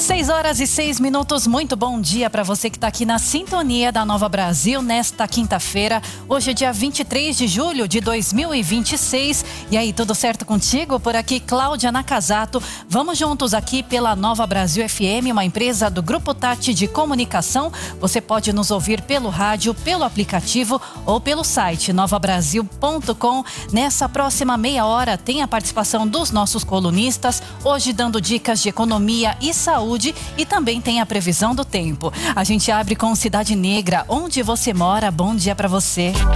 6h06, muito bom dia para você que está aqui na sintonia da Nova Brasil nesta quinta-feira. Hoje é dia 23 de julho de 2026. E aí, tudo certo contigo? Por aqui, Cláudia Nakazato. Vamos juntos aqui pela Nova Brasil FM, uma empresa do Grupo Tati de Comunicação. Você pode nos ouvir pelo rádio, pelo aplicativo ou pelo site novabrasil.com. Nessa próxima meia hora tem a participação dos nossos colunistas, hoje dando dicas de economia e saúde, e também tem a previsão do tempo. A gente abre com Cidade Negra, onde você mora. Bom dia para você.